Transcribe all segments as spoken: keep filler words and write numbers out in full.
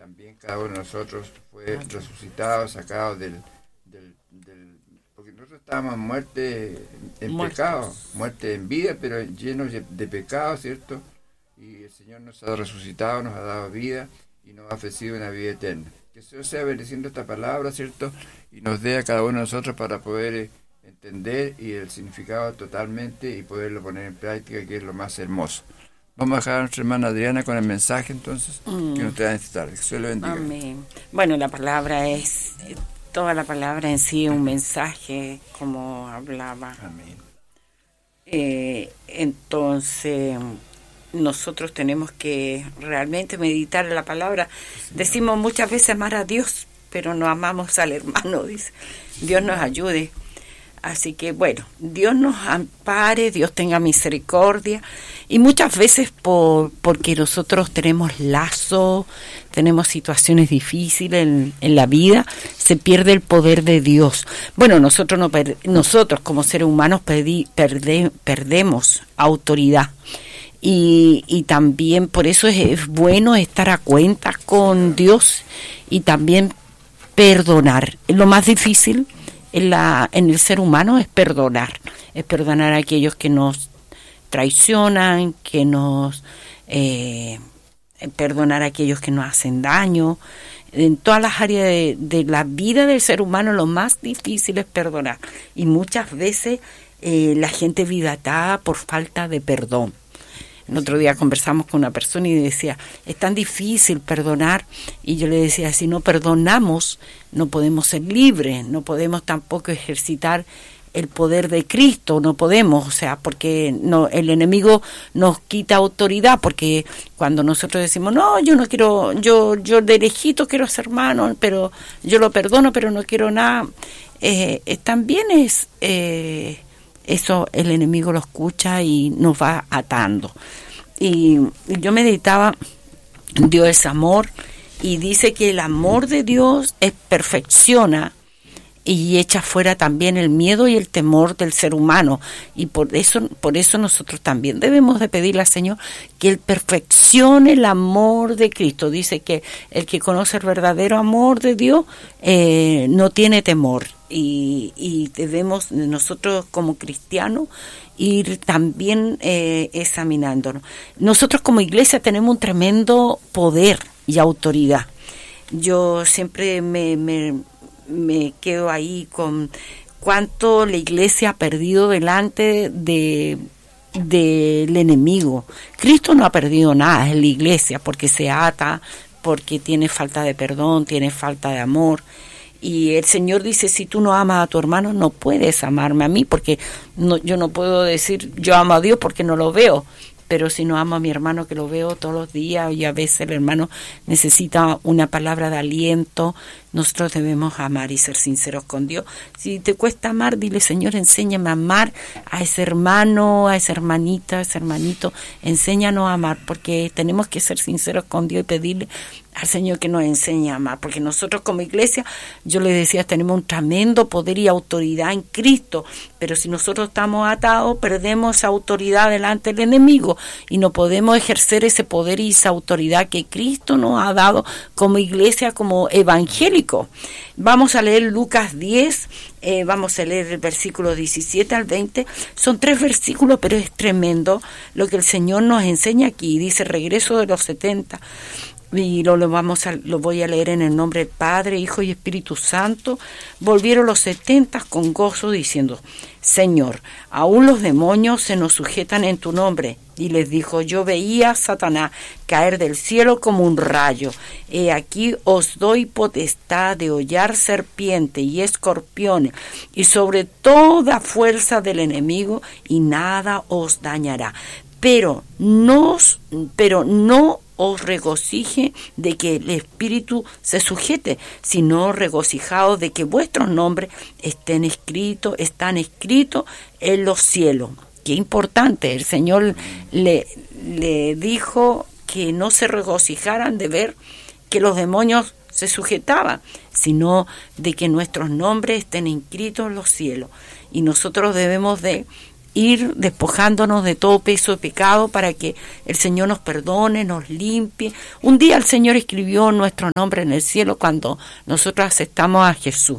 también cada uno de nosotros fue resucitado, sacado del, del, del porque nosotros estábamos en muerte en Muertos. pecado, muerte en vida, pero llenos de, de pecado, ¿cierto? Y el Señor nos ha resucitado, nos ha dado vida y nos ha ofrecido una vida eterna. Que el Señor sea bendiciendo esta palabra, ¿cierto? Y nos dé a cada uno de nosotros para poder eh, entender y el significado totalmente y poderlo poner en práctica, que es lo más hermoso. Vamos a dejar a nuestra hermana Adriana con el mensaje, entonces, mm. que nos trae esta tarde. Que Dios le bendiga. Amén. Bueno, la palabra es, toda la palabra en sí es un mensaje, como hablaba. Amén. Eh, entonces, nosotros tenemos que realmente meditar en la palabra. Sí, decimos muchas veces amar a Dios, pero no amamos al hermano, dice. Dios nos ayude. Así que bueno, Dios nos ampare, Dios tenga misericordia, y muchas veces por porque nosotros tenemos lazo, tenemos situaciones difíciles en, en la vida, se pierde el poder de Dios. Bueno, nosotros no per, nosotros como seres humanos perdí, perde, perdemos autoridad. Y, y también por eso es, es bueno estar a cuenta con Dios y también perdonar. Lo más difícil en, la, en el ser humano es perdonar, es perdonar a aquellos que nos traicionan, que nos eh, perdonar a aquellos que nos hacen daño. En todas las áreas de, de la vida del ser humano lo más difícil es perdonar, y muchas veces eh, la gente vive atada por falta de perdón. El otro día conversamos con una persona y decía, es tan difícil perdonar, y yo le decía, si no perdonamos no podemos ser libres, no podemos tampoco ejercitar el poder de Cristo, no podemos, o sea, porque no, el enemigo nos quita autoridad, porque cuando nosotros decimos, no, yo no quiero, yo yo de lejito quiero ser hermano, pero yo lo perdono, pero no quiero nada, eh, eh, también es... Eh, eso el enemigo lo escucha y nos va atando. Y yo meditaba, Dios es amor, y dice que el amor de Dios es perfecciona y echa fuera también el miedo y el temor del ser humano, y por eso por eso nosotros también debemos de pedirle al Señor que Él perfeccione el amor de Cristo. Dice que el que conoce el verdadero amor de Dios eh, no tiene temor, y, y debemos nosotros como cristianos ir también eh, examinándonos. Nosotros como iglesia tenemos un tremendo poder y autoridad. Yo siempre me, me me quedo ahí con cuánto la iglesia ha perdido delante de del enemigo. Cristo no ha perdido nada, es la iglesia, porque se ata, porque tiene falta de perdón, tiene falta de amor. Y el Señor dice, si tú no amas a tu hermano, no puedes amarme a mí, porque no, yo no puedo decir yo amo a Dios porque no lo veo. Pero si no amo a mi hermano, que lo veo todos los días, y a veces el hermano necesita una palabra de aliento, nosotros debemos amar y ser sinceros con Dios. Si te cuesta amar, dile, Señor, enséñame a amar a ese hermano, a esa hermanita, a ese hermanito, enséñanos a amar, porque tenemos que ser sinceros con Dios y pedirle al Señor que nos enseñe a amar, porque nosotros como iglesia, yo les decía, tenemos un tremendo poder y autoridad en Cristo, pero si nosotros estamos atados, perdemos esa autoridad delante del enemigo, y no podemos ejercer ese poder y esa autoridad que Cristo nos ha dado como iglesia, como evangélico. Vamos a leer Lucas diez, eh, vamos a leer el versículo diecisiete al veinte, son tres versículos, pero es tremendo lo que el Señor nos enseña aquí. Dice, regreso de los setenta, y lo, lo, vamos a, lo voy a leer en el nombre del Padre, Hijo y Espíritu Santo. Volvieron los setenta con gozo, diciendo, Señor, aún los demonios se nos sujetan en tu nombre. Y les dijo, yo veía a Satanás caer del cielo como un rayo. He aquí os doy potestad de hollar serpiente y escorpiones, y sobre toda fuerza del enemigo, y nada os dañará. Pero no, pero no os regocije de que el Espíritu se sujete, sino regocijaos de que vuestros nombres estén escritos, están escritos en los cielos. Qué importante, el Señor le, le dijo que no se regocijaran de ver que los demonios se sujetaban, sino de que nuestros nombres estén escritos en los cielos. Y nosotros debemos de ir despojándonos de todo peso de pecado para que el Señor nos perdone, nos limpie. Un día el Señor escribió nuestro nombre en el cielo cuando nosotros aceptamos a Jesús.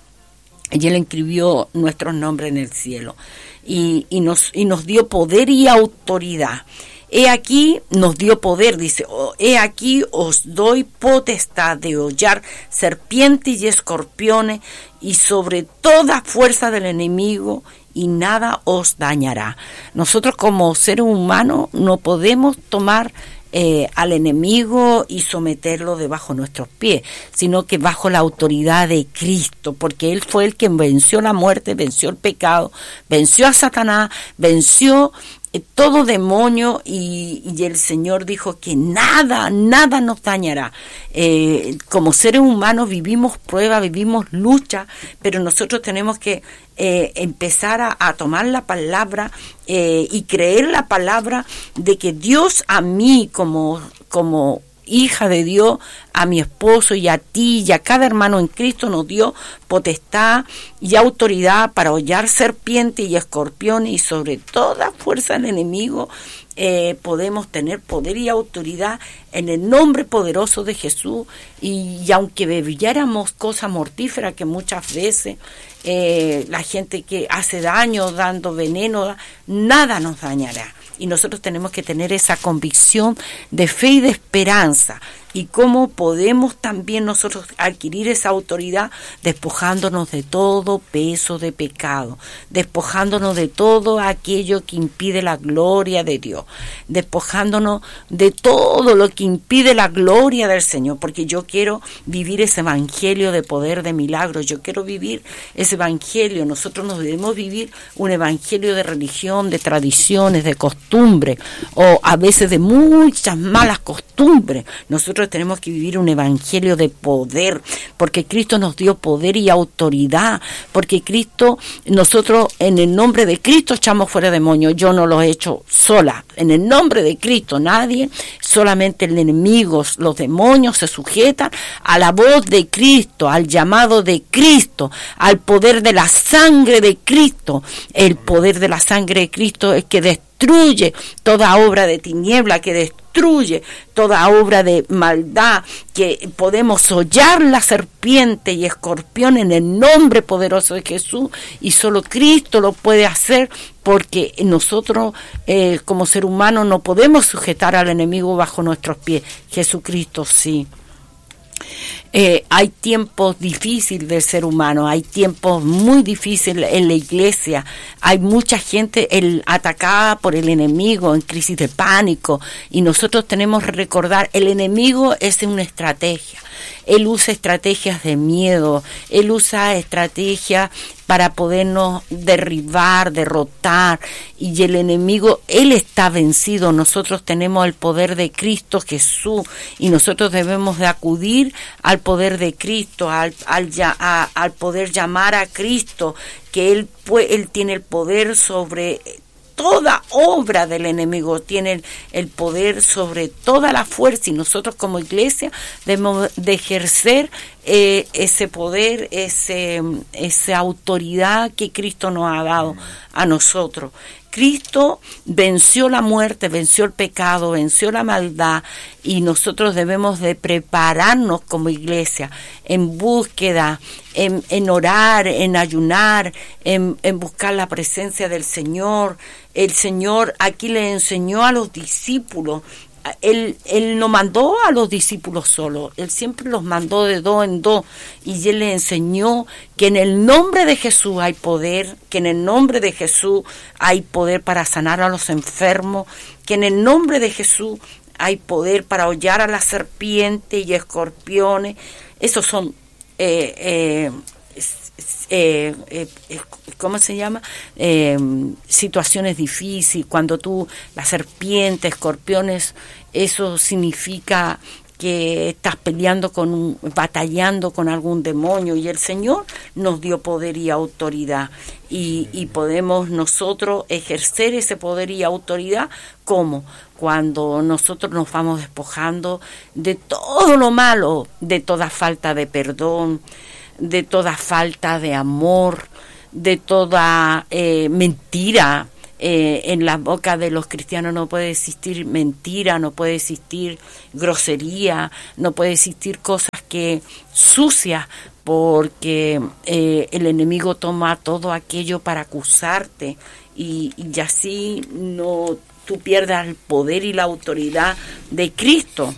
Y Él escribió nuestros nombres en el cielo y, y, nos, y nos dio poder y autoridad. He aquí, nos dio poder, dice, oh, he aquí os doy potestad de hollar serpientes y escorpiones y sobre toda fuerza del enemigo y nada os dañará. Nosotros como seres humanos no podemos tomar Eh, al enemigo y someterlo debajo de nuestros pies, sino que bajo la autoridad de Cristo, porque Él fue el que venció la muerte, venció el pecado, venció a Satanás, venció eh, todo demonio y, y el Señor dijo que nada, nada nos dañará. Eh, como seres humanos vivimos pruebas, vivimos lucha, pero nosotros tenemos que Eh, empezar a, a tomar la palabra eh, y creer la palabra de que Dios a mí como, como hija de Dios, a mi esposo y a ti y a cada hermano en Cristo nos dio potestad y autoridad para hollar serpientes y escorpiones y sobre toda fuerza del enemigo eh, podemos tener poder y autoridad en el nombre poderoso de Jesús y, y aunque bebiéramos cosas mortíferas que muchas veces eh, la gente que hace daño dando veneno, nada nos dañará. Y nosotros tenemos que tener esa convicción de fe y de esperanza. Y cómo podemos también nosotros adquirir esa autoridad despojándonos de todo peso de pecado, despojándonos de todo aquello que impide la gloria de Dios, despojándonos de todo lo que impide la gloria del Señor, porque yo quiero vivir ese evangelio de poder, de milagros, yo quiero vivir ese evangelio. Nosotros no debemos vivir un evangelio de religión, de tradiciones, de costumbres, o a veces de muchas malas costumbres. Nosotros tenemos que vivir un evangelio de poder, porque Cristo nos dio poder y autoridad, porque Cristo, nosotros en el nombre de Cristo echamos fuera demonios. Yo no lo he hecho sola, en el nombre de Cristo, nadie, solamente el enemigo, los demonios se sujetan a la voz de Cristo, al llamado de Cristo, al poder de la sangre de Cristo. El poder de la sangre de Cristo es que destruye toda obra de tiniebla, que destruye toda obra de maldad, que podemos hollar la serpiente y escorpión en el nombre poderoso de Jesús, y solo Cristo lo puede hacer, porque nosotros eh, como ser humano no podemos sujetar al enemigo bajo nuestros pies. Jesucristo sí. Eh, hay tiempos difíciles del ser humano, hay tiempos muy difíciles en la iglesia, hay mucha gente el, atacada por el enemigo, en crisis de pánico, y nosotros tenemos que recordar, el enemigo es una estrategia, él usa estrategias de miedo, él usa estrategias para podernos derribar, derrotar, y el enemigo, él está vencido. Nosotros tenemos el poder de Cristo Jesús, y nosotros debemos de acudir al poder de Cristo, al, al, a, al poder llamar a Cristo, que él, él tiene el poder sobre toda obra del enemigo, tiene el, el poder sobre toda la fuerza, y nosotros como iglesia debemos de ejercer eh, ese poder, ese, esa autoridad que Cristo nos ha dado a nosotros. Cristo venció la muerte, venció el pecado, venció la maldad, y nosotros debemos de prepararnos como iglesia en búsqueda, en, en orar, en ayunar, en, en buscar la presencia del Señor. El Señor aquí le enseñó a los discípulos. Él, él no mandó a los discípulos solos, Él siempre los mandó de dos en dos, y Él les enseñó que en el nombre de Jesús hay poder, que en el nombre de Jesús hay poder para sanar a los enfermos, que en el nombre de Jesús hay poder para hollar a las serpientes y escorpiones. Esos son eh, eh, Eh, eh, ¿cómo se llama? Eh, situaciones difíciles, cuando tú, la serpiente, escorpiones, eso significa que estás peleando con un, batallando con algún demonio, y el Señor nos dio poder y autoridad, y, y podemos nosotros ejercer ese poder y autoridad. ¿Cómo? Cuando nosotros nos vamos despojando de todo lo malo, de toda falta de perdón, de toda falta de amor, de toda eh, mentira, eh, en la boca de los cristianos no puede existir mentira, no puede existir grosería, no puede existir cosas que sucias, porque eh, el enemigo toma todo aquello para acusarte y, y así no tú pierdas el poder y la autoridad de Cristo.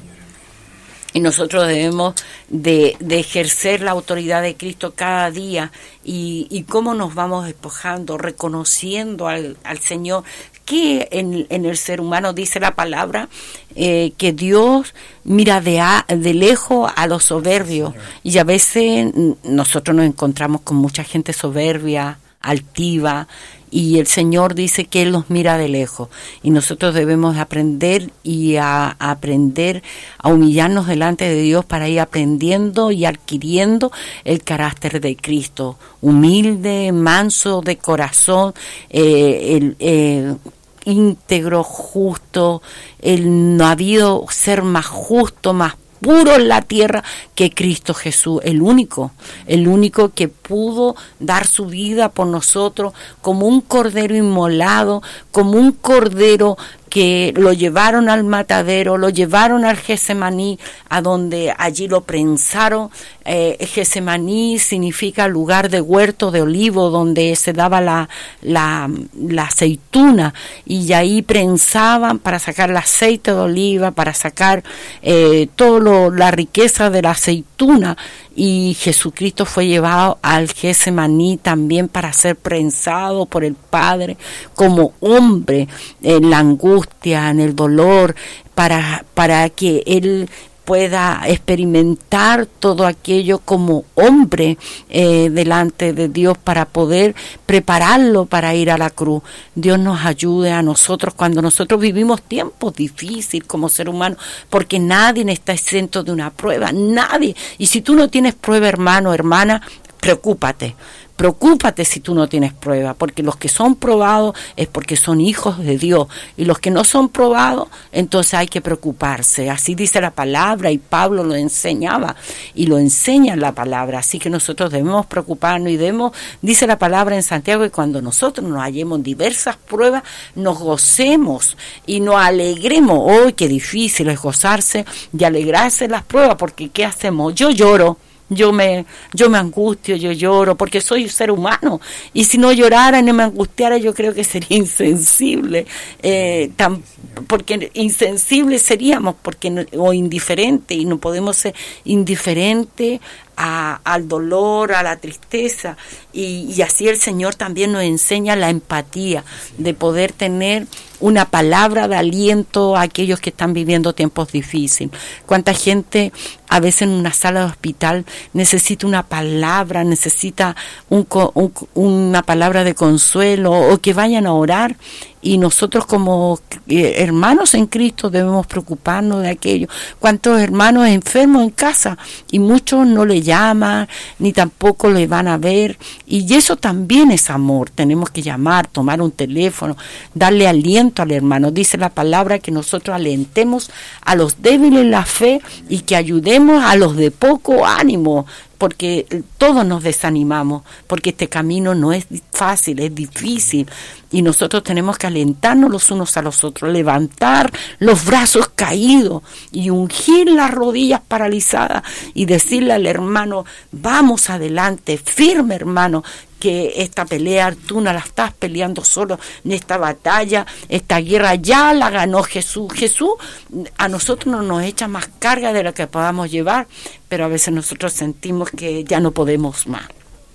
Y nosotros debemos de, de ejercer la autoridad de Cristo cada día. Y, y cómo nos vamos despojando, reconociendo al, al Señor. Que en, en el ser humano dice la palabra eh, que Dios mira de, a, de lejos a los soberbios. Y a veces nosotros nos encontramos con mucha gente soberbia, altiva, y el Señor dice que Él los mira de lejos, y nosotros debemos aprender y a, a aprender a humillarnos delante de Dios para ir aprendiendo y adquiriendo el carácter de Cristo, humilde, manso de corazón, eh, el eh, íntegro, justo. El, no ha habido ser más justo, más puro en la tierra que Cristo Jesús, el único, el único que pudo dar su vida por nosotros como un cordero inmolado, como un cordero que lo llevaron al matadero, lo llevaron al Getsemaní, a donde allí lo prensaron. Eh, Getsemaní significa lugar de huerto de olivo, donde se daba la, la, la aceituna, y ahí prensaban para sacar el aceite de oliva, para sacar eh, toda la riqueza de la aceituna. Y Jesucristo fue llevado al Getsemaní también para ser prensado por el Padre como hombre en la angustia, en el dolor, para, para que Él pueda experimentar todo aquello como hombre eh, delante de Dios, para poder prepararlo para ir a la cruz. Dios nos ayude a nosotros cuando nosotros vivimos tiempos difíciles como ser humano, porque nadie está exento de una prueba, nadie. Y si tú no tienes prueba, hermano, hermana, preocúpate. Preocúpate si tú no tienes prueba, porque los que son probados es porque son hijos de Dios, y los que no son probados, entonces hay que preocuparse. Así dice la palabra, y Pablo lo enseñaba y lo enseña en la palabra. Así que nosotros debemos preocuparnos y debemos, dice la palabra en Santiago, que cuando nosotros nos hallemos en diversas pruebas, nos gocemos y nos alegremos. ¡Oh, qué difícil es gozarse y alegrarse en las pruebas! Porque ¿qué hacemos? Yo lloro. Yo me, yo me angustio, yo lloro, porque soy un ser humano. Y si no llorara y no me angustiara, yo creo que sería insensible. Eh, tan, porque insensibles seríamos, porque o indiferentes, y no podemos ser indiferentes a, al dolor, a la tristeza. Y, y así el Señor también nos enseña la empatía, de poder tener una palabra de aliento a aquellos que están viviendo tiempos difíciles. Cuánta gente a veces en una sala de hospital necesita una palabra, necesita un, un, una palabra de consuelo, o que vayan a orar, y nosotros como eh, hermanos en Cristo debemos preocuparnos de aquello. Cuántos hermanos enfermos en casa y muchos no le llaman ni tampoco le van a ver, y eso también es amor. Tenemos que llamar, tomar un teléfono, darle aliento al hermano. Dice la palabra que nosotros alentemos a los débiles en la fe y que ayudemos a los de poco ánimo, porque todos nos desanimamos, porque este camino no es fácil, es difícil, y nosotros tenemos que alentarnos los unos a los otros, levantar los brazos caídos y ungir las rodillas paralizadas y decirle al hermano: vamos adelante, firme hermano, que esta pelea tú no la estás peleando solo, en esta batalla, esta guerra ya la ganó Jesús. Jesús a nosotros no nos echa más carga de la que podamos llevar, pero a veces nosotros sentimos que ya no podemos más.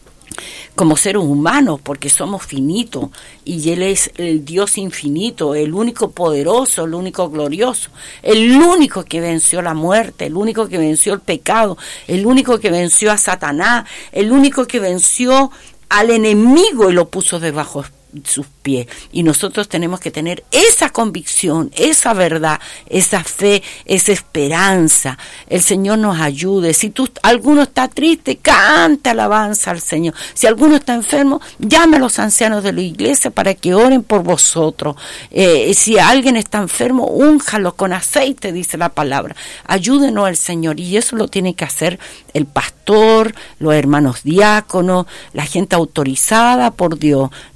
Como seres humanos, porque somos finitos, y Él es el Dios infinito, el único poderoso, el único glorioso, el único que venció la muerte, el único que venció el pecado, el único que venció a Satanás, el único que venció al enemigo y lo puso debajo sus pies. Y nosotros tenemos que tener esa convicción, esa verdad, esa fe, esa esperanza. El Señor nos ayude. Si tú, alguno está triste, canta alabanza al Señor. Si alguno está enfermo, llame a los ancianos de la iglesia para que oren por vosotros. Eh, si alguien está enfermo, únjalo con aceite, dice la palabra. Ayúdenos al Señor, y eso lo tiene que hacer el pastor, los hermanos diáconos, la gente autorizada por Dios. Nosotros no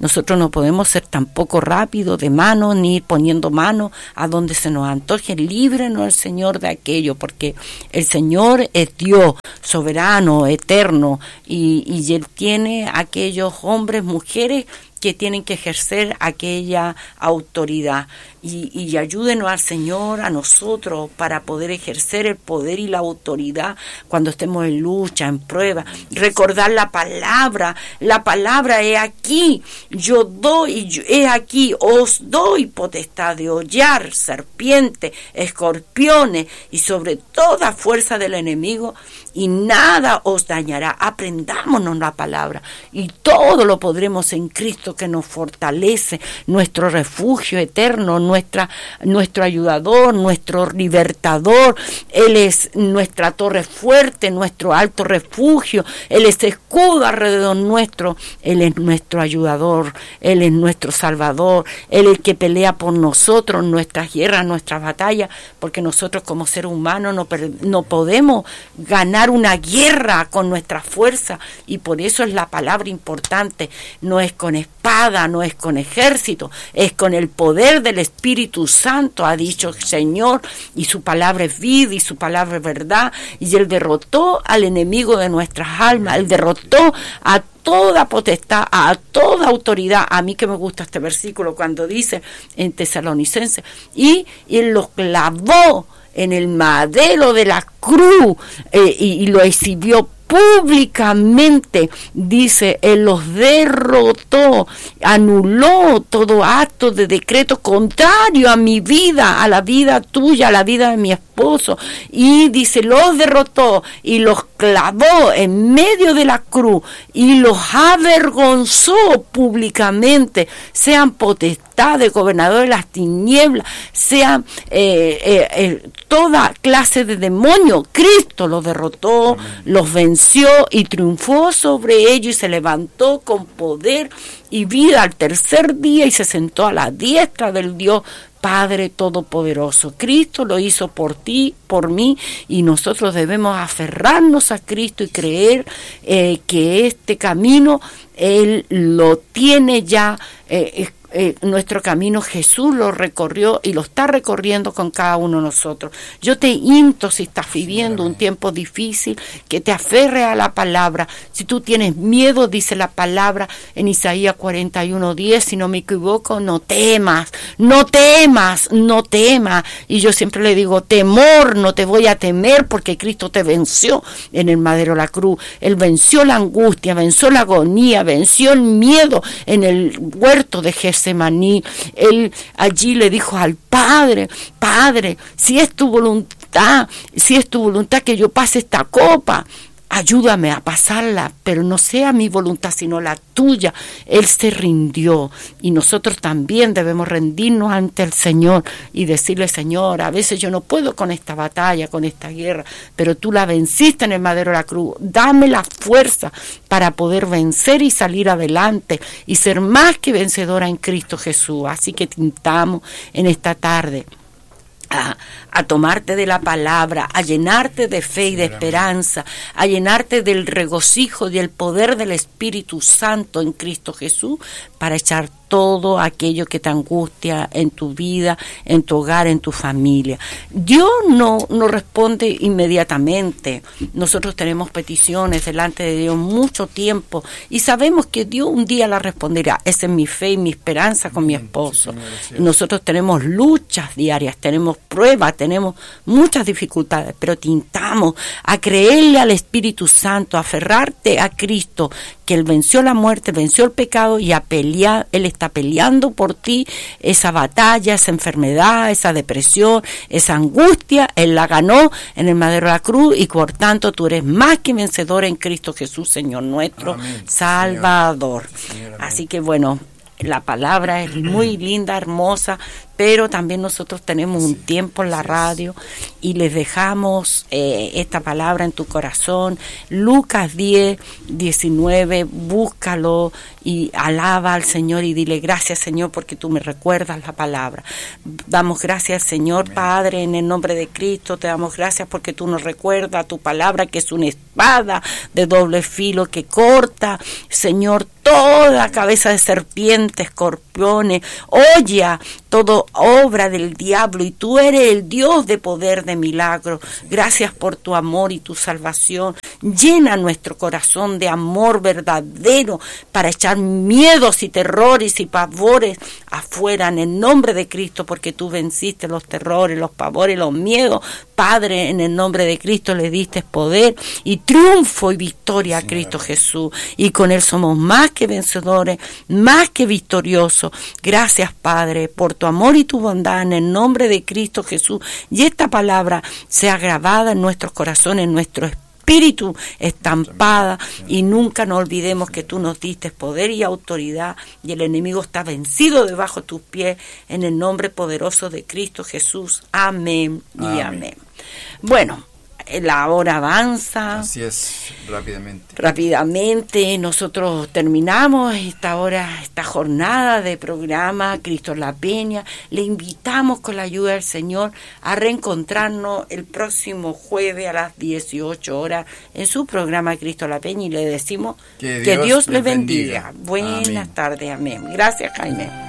no podemos ser tampoco rápidos de mano, ni ir poniendo mano a donde se nos antoje. Líbrenos el Señor de aquello, porque el Señor es Dios, soberano, eterno, y, y Él tiene aquellos hombres, mujeres, que tienen que ejercer aquella autoridad. Y, y ayúdenos al Señor, a nosotros, para poder ejercer el poder y la autoridad cuando estemos en lucha, en prueba. Recordar la palabra, la palabra es aquí, yo doy, es aquí, os doy potestad de hollar serpientes, escorpiones y sobre toda fuerza del enemigo, y nada os dañará. Aprendámonos la palabra y todo lo podremos en Cristo, que nos fortalece, nuestro refugio eterno, nuestra, nuestro ayudador, nuestro libertador. Él es nuestra torre fuerte, nuestro alto refugio. Él es escudo alrededor nuestro. Él es nuestro ayudador. Él es nuestro salvador. Él es el que pelea por nosotros, nuestras guerras, nuestras batallas, porque nosotros como seres humanos no, no podemos ganar una guerra con nuestra fuerza, y por eso es la palabra importante. No es con espada, no es con ejército, es con el poder del Espíritu Santo, ha dicho el Señor, y su palabra es vida y su palabra es verdad, y Él derrotó al enemigo de nuestras almas. Él derrotó a toda potestad, a toda autoridad. A mí que me gusta este versículo cuando dice en Tesalonicenses, y, y Él los clavó en el madero de la cruz, eh, y, y lo exhibió públicamente. Dice, Él los derrotó, anuló todo acto de decreto contrario a mi vida, a la vida tuya, a la vida de mi esposo, y dice, los derrotó y los clavó en medio de la cruz y los avergonzó públicamente, sean potestades, gobernadores de las tinieblas, sean eh, eh, eh, toda clase de demonios. Cristo los derrotó, amén, los venció y triunfó sobre ellos, y se levantó con poder y vida al tercer día y se sentó a la diestra del Dios Padre Todopoderoso. Cristo lo hizo por ti, por mí, y nosotros debemos aferrarnos a Cristo y creer eh, que este camino Él lo tiene ya. eh, Eh, nuestro camino Jesús lo recorrió y lo está recorriendo con cada uno de nosotros. Yo te insto, si estás viviendo un tiempo difícil, que te aferres a la palabra. Si tú tienes miedo, dice la palabra en Isaías cuarenta y uno diez, si no me equivoco, no temas, no temas, no temas. Y yo siempre le digo, temor, no te voy a temer, porque Cristo te venció en el madero de la cruz. Él venció la angustia, venció la agonía, venció el miedo en el huerto de Jesús. Semaní. Él allí le dijo al Padre, Padre, si es tu voluntad, si es tu voluntad que yo pase esta copa, ayúdame a pasarla, pero no sea mi voluntad sino la tuya. Él se rindió, y nosotros también debemos rendirnos ante el Señor y decirle, Señor, a veces yo no puedo con esta batalla, con esta guerra, pero tú la venciste en el madero de la cruz. Dame la fuerza para poder vencer y salir adelante y ser más que vencedora en Cristo Jesús. Así que te invitamos en esta tarde A, a tomarte de la palabra, a llenarte de fe y de esperanza, a llenarte del regocijo y del poder del Espíritu Santo en Cristo Jesús, para echar todo aquello que te angustia en tu vida, en tu hogar, en tu familia. Dios no, no responde inmediatamente. Nosotros tenemos peticiones delante de Dios mucho tiempo y sabemos que Dios un día la responderá. Esa es mi fe y mi esperanza con mi esposo. Nosotros tenemos luchas diarias, tenemos pruebas, tenemos muchas dificultades, pero te invitamos a creerle al Espíritu Santo, a aferrarte a Cristo, que Él venció la muerte, venció el pecado, y a pelear. Él está peleando por ti esa batalla, esa enfermedad, esa depresión, esa angustia. Él la ganó en el madero de la cruz, y por tanto tú eres más que vencedor en Cristo Jesús, Señor nuestro, amén, Salvador. Señor. Así que bueno, la palabra es muy linda, hermosa, pero también nosotros tenemos un tiempo en la radio y les dejamos eh, esta palabra en tu corazón. Lucas diez, diecinueve, búscalo y alaba al Señor y dile gracias, Señor, porque tú me recuerdas la palabra. Damos gracias, Señor. Amén. Padre, en el nombre de Cristo te damos gracias porque tú nos recuerdas tu palabra, que es una espada de doble filo que corta, Señor, todo toda cabeza de serpiente, escorpiones, olla, todo obra del diablo, y tú eres el Dios de poder, de milagro. Gracias por tu amor y tu salvación. Llena nuestro corazón de amor verdadero para echar miedos y terrores y pavores afuera en el nombre de Cristo, porque tú venciste los terrores, los pavores, los miedos. Padre, en el nombre de Cristo le diste poder y triunfo y victoria a Cristo Jesús, y con Él somos más que vencedores, más que victoriosos. Gracias, Padre, por tu amor y tu bondad en el nombre de Cristo Jesús, y esta palabra sea grabada en nuestros corazones, en nuestro espíritu, estampada, y nunca nos olvidemos que tú nos diste poder y autoridad, y el enemigo está vencido debajo de tus pies, en el nombre poderoso de Cristo Jesús. Amén y amén. amén. Bueno, la hora avanza. Así es, rápidamente. Rápidamente, nosotros terminamos esta hora, esta jornada de programa Cristo La Peña. Le invitamos con la ayuda del Señor a reencontrarnos el próximo jueves a las dieciocho horas en su programa Cristo La Peña, y le decimos que Dios, que Dios le bendiga. bendiga. Buenas amén. tardes, amén. Gracias, Jaime.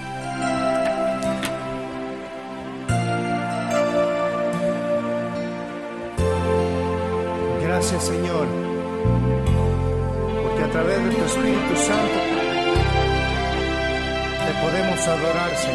Gracias, Señor, porque a través de tu Espíritu Santo te podemos adorar, Señor.